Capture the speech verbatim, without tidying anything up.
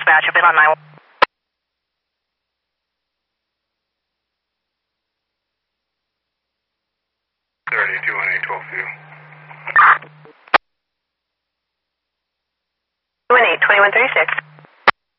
dispatch. I've been on nine one one. thirty-two one eight twelve view. two one eight, twenty-one thirty-six.